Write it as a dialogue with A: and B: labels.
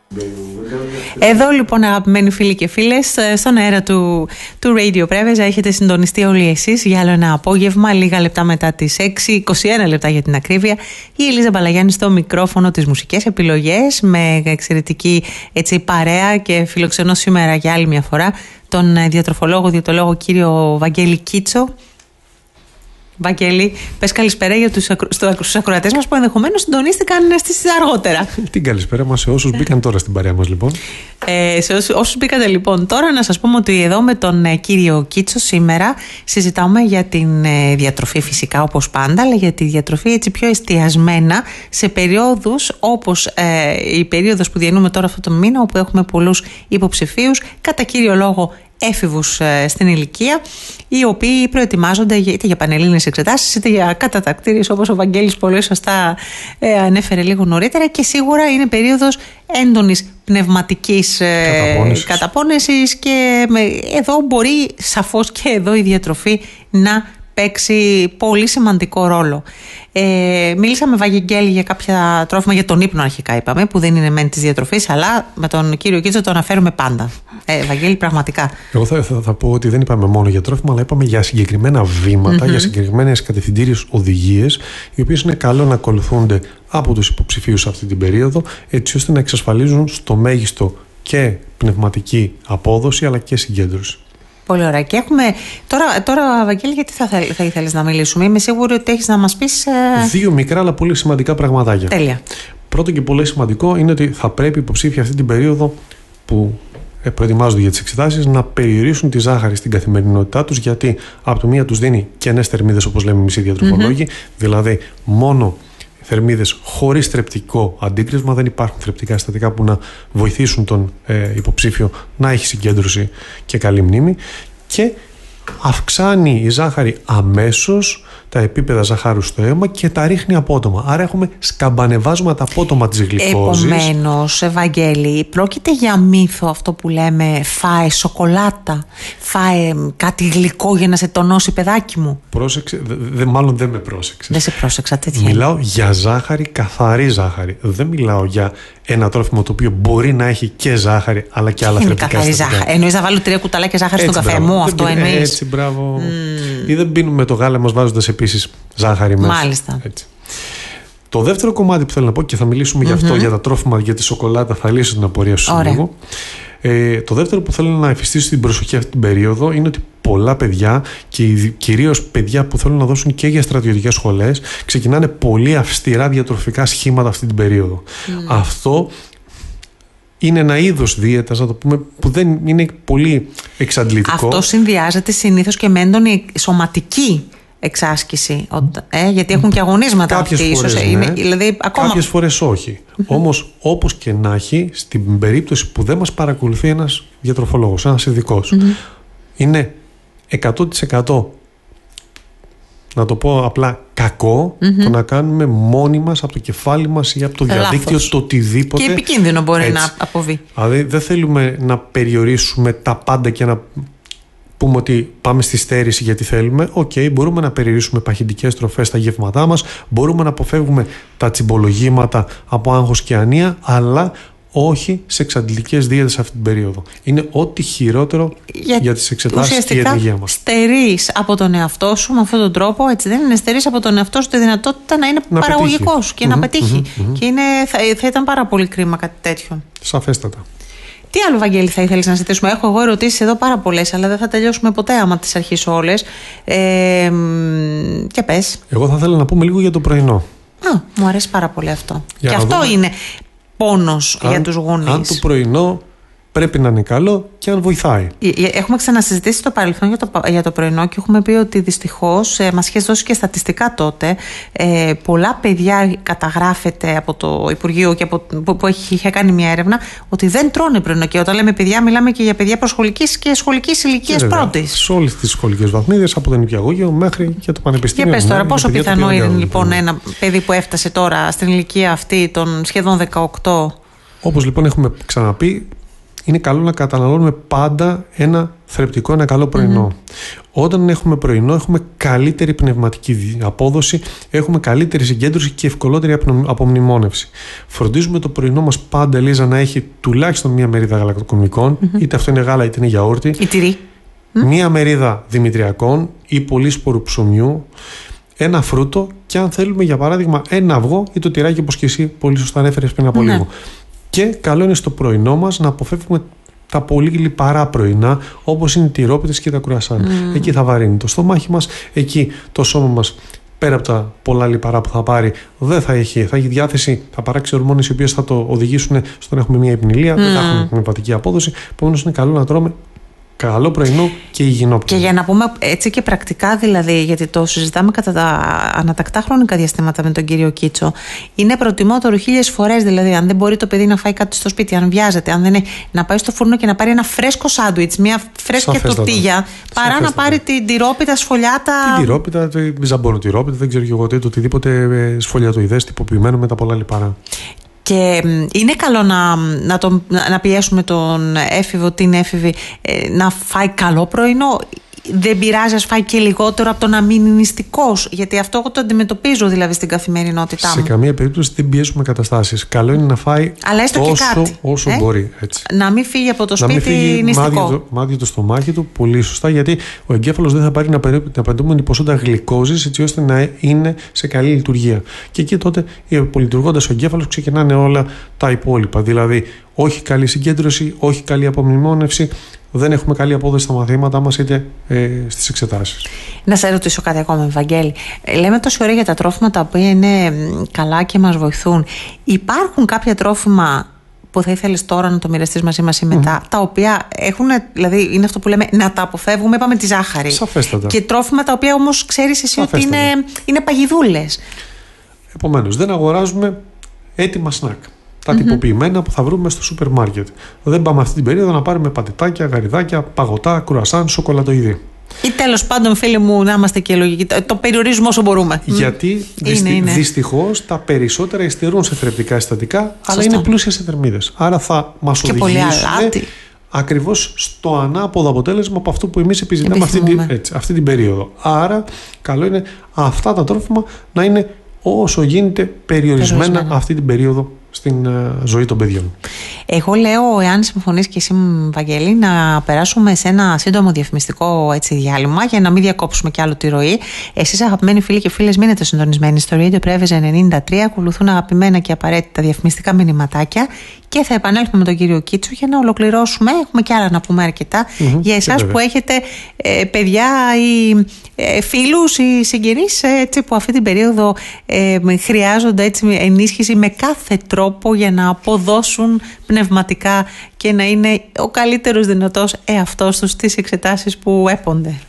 A: Εδώ λοιπόν, αγαπημένοι φίλοι και φίλες, στον αέρα του Radio Preveza έχετε συντονιστεί όλοι εσείς για άλλο ένα απόγευμα, λίγα λεπτά μετά τις 6, 21 λεπτά για την ακρίβεια. Η Ελίζα Μπαλαγιάννη στο μικρόφωνο, τις μουσικές επιλογές, με εξαιρετική παρέα, και φιλοξενώ σήμερα για άλλη μια φορά τον διατροφολόγο, κύριο Βαγγέλη Κίτσο. Βαγγέλη, πες καλησπέρα για τους ακροατές μας που ενδεχομένως συντονίστηκαν αργότερα.
B: Την καλησπέρα μας σε όσους μπήκαν τώρα στην παρέα μας, λοιπόν.
A: Σε όσους μπήκατε λοιπόν τώρα, να σας πούμε ότι εδώ με τον κύριο Κίτσο σήμερα συζητάμε για την διατροφή, φυσικά όπως πάντα, αλλά για τη διατροφή έτσι πιο εστιασμένα σε περιόδους όπως η περίοδος που διανύουμε τώρα αυτό το μήνα, όπου έχουμε πολλούς υποψηφίους, κατά κύριο λόγο έφηβους στην ηλικία, οι οποίοι προετοιμάζονται είτε για πανελλήνιες εξετάσεις είτε για κατατακτήριες, όπως ο Βαγγέλης πολύ σωστά ανέφερε λίγο νωρίτερα, και σίγουρα είναι περίοδος έντονης πνευματικής καταπώνεσης, και εδώ μπορεί σαφώς και εδώ η διατροφή να παίξει πολύ σημαντικό ρόλο. Μίλησα με Βαγγέλη για κάποια τρόφιμα για τον ύπνο, αρχικά είπαμε, που δεν είναι μεν της διατροφής, αλλά με τον κύριο Κίτσο το αναφέρουμε πάντα. Βαγγέλη, πραγματικά.
B: Εγώ θα πω ότι δεν είπαμε μόνο για τρόφιμα, αλλά είπαμε για συγκεκριμένα βήματα, για συγκεκριμένες κατευθυντήριες οδηγίες, οι οποίες είναι καλό να ακολουθούνται από τους υποψηφίους αυτή την περίοδο, έτσι ώστε να εξασφαλίζουν στο μέγιστο και πνευματική απόδοση, αλλά και συγκέντρωση.
A: Πολύ ωραία. Και έχουμε τώρα, Βαγγέλη, γιατί θα ήθελες να μιλήσουμε? Είμαι σίγουρη ότι έχεις να μας πεις
B: δύο μικρά αλλά πολύ σημαντικά πραγματάκια.
A: Τέλεια.
B: Πρώτο και πολύ σημαντικό είναι ότι θα πρέπει οι υποψήφοι αυτή την περίοδο που προετοιμάζονται για τις εξετάσεις να περιορίσουν τη ζάχαρη στην καθημερινότητά τους, γιατί από τη μία τους δίνει κενές θερμίδες, όπως λέμε εμείς οι διατροφολόγοι, δηλαδή μόνο θερμίδες χωρίς θρεπτικό αντίκρισμα, δεν υπάρχουν θρεπτικά συστατικά που να βοηθήσουν τον υποψήφιο να έχει συγκέντρωση και καλή μνήμη, και αυξάνει η ζάχαρη αμέσως τα επίπεδα ζαχάρου στο αίμα και τα ρίχνει απότομα. Άρα έχουμε σκαμπανεβάσματα απότομα της γλυκόζης.
A: Επομένως, Ευαγγέλη, πρόκειται για μύθο αυτό που λέμε φάε σοκολάτα, φάε κάτι γλυκό για να σε τονώσει, παιδάκι μου?
B: Πρόσεξε, μάλλον δεν με πρόσεξες.
A: Δεν σε πρόσεξα, τέτοια.
B: Μιλάω για ζάχαρη, καθαρή ζάχαρη. Δεν μιλάω για ένα τρόφιμο το οποίο μπορεί να έχει και ζάχαρη αλλά και άλλα θρεπτικά συστατικά.
A: Εννοείς να βάλω 3 κουταλάκια ζάχαρη στον καφέ μου? Αυτό εννοείς?
B: Έτσι, μπράβο. Ή δεν πίνουμε το γάλα μας βάζοντας επίσης ζάχαρη μέσα.
A: Μάλιστα.
B: Έτσι. Το δεύτερο κομμάτι που θέλω να πω, και θα μιλήσουμε γι' αυτό, για τα τρόφιμα, για τη σοκολάτα, θα λύσω την απορία σου λίγο. Το δεύτερο που θέλω να εφιστήσω στην προσοχή αυτή την περίοδο είναι ότι πολλά παιδιά, και κυρίως παιδιά που θέλουν να δώσουν και για στρατιωτικές σχολές, ξεκινάνε πολύ αυστηρά διατροφικά σχήματα αυτή την περίοδο. Αυτό είναι ένα είδος δίαιτας, να το πούμε, που δεν είναι πολύ εξαντλητικό.
A: Αυτό συνδυάζεται συνήθως και με έντονη σωματική εξάσκηση, γιατί έχουν και αγωνίσματα.
B: Κάποιες
A: αυτοί,
B: φορές,
A: ίσως,
B: ναι.
A: δηλαδή, ακόμα...
B: Κάποιες φορές όχι. Όμως, όπως και να έχει, στην περίπτωση που δεν μας παρακολουθεί ένας διατροφολόγος, ένας ειδικός, είναι 100%, να το πω απλά, κακό το να κάνουμε μόνοι μας από το κεφάλι μας ή από το διαδίκτυο το οτιδήποτε.
A: Και επικίνδυνο μπορεί να αποβεί.
B: Δηλαδή δεν θέλουμε να περιορίσουμε τα πάντα και να πούμε ότι πάμε στη στέρηση γιατί θέλουμε. Μπορούμε να περιορίσουμε παχυντικές τροφές στα γεύματά μας, μπορούμε να αποφεύγουμε τα τσιμπολογήματα από άγχος και ανία, αλλά όχι σε εξαντλητικές δίαιτες αυτή την περίοδο. Είναι ό,τι χειρότερο για τις εξετάσεις και για την υγεία μας.
A: Στερείς από τον εαυτό σου με αυτόν τον τρόπο, έτσι δεν είναι? Στερείς από τον εαυτό σου τη δυνατότητα να είναι παραγωγικός και να πετύχει. Και θα ήταν πάρα πολύ κρίμα κάτι τέτοιο.
B: Σαφέστατα.
A: Τι άλλο, Βαγγέλη, θα ήθελες να συζητήσουμε? Έχω εγώ ερωτήσεις εδώ πάρα πολλές, αλλά δεν θα τελειώσουμε ποτέ άμα τις αρχίσω όλες. Και πες.
B: Εγώ θα ήθελα να πούμε λίγο για το πρωινό.
A: Μου αρέσει πάρα πολύ αυτό. Και αυτό είναι πόνος για τους γονείς.
B: Αν το πρωινό πρέπει να είναι καλό και αν βοηθάει.
A: Έχουμε ξανασυζητήσει στο παρελθόν για το πρωινό και έχουμε πει ότι δυστυχώς μας είχε δώσει και στατιστικά τότε. Πολλά παιδιά, καταγράφεται από το Υπουργείο και που είχε κάνει μια έρευνα, ότι δεν τρώνε πρωινό. Και όταν λέμε παιδιά, μιλάμε και για παιδιά προσχολικής και σχολικής ηλικίας πρώτης.
B: Σε όλες τις σχολικές βαθμίδες, από το νηπιαγωγείο μέχρι και το πανεπιστήμιο.
A: Για πες τώρα, πόσο πιθανό είναι λοιπόν ένα παιδί που έφτασε τώρα στην ηλικία αυτή των σχεδόν 18?
B: Όπως λοιπόν έχουμε ξαναπεί, είναι καλό να καταναλώνουμε πάντα ένα θρεπτικό, ένα καλό πρωινό. Όταν έχουμε πρωινό, έχουμε καλύτερη πνευματική απόδοση, έχουμε καλύτερη συγκέντρωση και ευκολότερη απομνημόνευση. Φροντίζουμε το πρωινό μας πάντα, Ελίζα, να έχει τουλάχιστον μία μερίδα γαλακτοκομικών, είτε αυτό είναι γάλα είτε είναι γιαούρτι,
A: ή τυρί.
B: Μία μερίδα δημητριακών ή πολύ σπορου ψωμιού, ένα φρούτο και αν θέλουμε για παράδειγμα ένα αυγό ή το τυράκι, όπως και εσύ πολύ σωστά ανέφερες πριν από λίγο. Και καλό είναι στο πρωινό μας να αποφεύγουμε τα πολύ λιπαρά πρωινά, όπως είναι οι τυρόπιτες και τα κρουασάν. Εκεί θα βαρύνει το στομάχι μας, εκεί το σώμα μας, πέρα από τα πολλά λιπαρά που θα πάρει, δεν θα έχει διάθεση, θα παράξει ορμόνες οι οποίες θα το οδηγήσουν στο να έχουμε μια υπνηλία, δεν θα έχουμε πνευματική απόδοση. Επομένως είναι καλό να τρώμε καλό πρωινό και υγιεινό πρωινό.
A: Και για να πούμε έτσι και πρακτικά, δηλαδή, γιατί το συζητάμε κατά τα ανατακτά χρονικά διαστήματα με τον κύριο Κίτσο, είναι προτιμότερο 1000 φορές, δηλαδή, αν δεν μπορεί το παιδί να φάει κάτι στο σπίτι, αν βιάζεται, αν δεν είναι, να πάει στο φούρνο και να πάρει ένα φρέσκο σάντουιτς, μια φρέσκια τορτίγια, παρά να πάρει την τυρόπιτα, σφολιάτα.
B: Την τυρόπιτα, την ζαμπονοτυρόπιτα, δεν ξέρω εγώ τι, το οτιδήποτε σφολιατοειδές τυποποιημένο με τα πολλά λιπαρά.
A: Και είναι καλό να πιέσουμε τον έφηβο, την έφηβη, να φάει καλό πρωινό. Δεν πειράζει ας φάει και λιγότερο από το να μην είναι νηστικός, γιατί αυτό εγώ το αντιμετωπίζω δηλαδή στην καθημερινότητά μου.
B: Σε καμία περίπτωση δεν πιέζουμε καταστάσεις. Καλό είναι να φάει όσο μπορεί. Έτσι.
A: Να μην φύγει από το σπίτι νηστικό.
B: Μάδιο το στομάχι του, πολύ σωστά, γιατί ο εγκέφαλος δεν θα πάρει την απαιτούμενη ποσότητα γλυκόζης έτσι ώστε να είναι σε καλή λειτουργία. Και εκεί τότε, υπολειτουργώντας ο εγκέφαλος, ξεκινάνε όλα τα υπόλοιπα. Δηλαδή, όχι καλή συγκέντρωση, όχι καλή απομνημόνευση. Δεν έχουμε καλή απόδοση στα μαθήματά μας είτε στις εξετάσεις.
A: Να σε ρωτήσω κάτι ακόμα, Βαγγέλη. Λέμε τόση ώρα για τα τρόφιμα τα οποία είναι καλά και μας βοηθούν. Υπάρχουν κάποια τρόφιμα που θα ήθελες τώρα να το μοιραστείς μαζί μας ή μετά, τα οποία έχουν, δηλαδή είναι αυτό που λέμε να τα αποφεύγουμε, είπαμε τη ζάχαρη.
B: Σαφέστατα.
A: Και τρόφιμα τα οποία όμως ξέρεις εσύ ότι είναι παγιδούλες.
B: Επομένως, δεν αγοράζουμε έτοιμα σνακ. Τα τυποποιημένα που θα βρούμε στο σούπερ μάρκετ. Δεν πάμε αυτή την περίοδο να πάρουμε πατητάκια, γαριδάκια, παγωτά, κρουασάν, σοκολατοειδή.
A: Ή τέλος πάντων, φίλοι μου, να είμαστε και λογικοί. Το περιορίζουμε όσο μπορούμε.
B: Γιατί δυστυχώς τα περισσότερα υστερούν σε θρεπτικά συστατικά, αλλά είναι πλούσια σε θερμίδες. Άρα θα μας οδηγήσουν ακριβώς στο ανάποδο αποτέλεσμα από αυτό που εμείς επιζητάμε αυτή την περίοδο. Άρα, καλό είναι αυτά τα τρόφιμα να είναι όσο γίνεται περιορισμένα αυτή την περίοδο στην ζωή των παιδιών. Εγώ λέω, εάν συμφωνείς και εσύ, Βαγγέλη, να περάσουμε σε ένα σύντομο διαφημιστικό διάλειμμα για να μην διακόψουμε κι άλλο τη ροή. Εσείς, αγαπημένοι φίλοι και φίλες, μείνετε συντονισμένοι στο Radio Preves 93. Ακολουθούν αγαπημένα και απαραίτητα διαφημιστικά μηνυματάκια και θα επανέλθουμε με τον κύριο Κίτσο για να ολοκληρώσουμε. Έχουμε κι άλλα να πούμε αρκετά για εσάς που έχετε παιδιά ή φίλους ή συγγενείς που αυτή την περίοδο χρειάζονται ενίσχυση με κάθε τρόπο για να αποδώσουν πνευματικά και να είναι ο καλύτερος δυνατός εαυτός τους στις εξετάσεις που έπονται.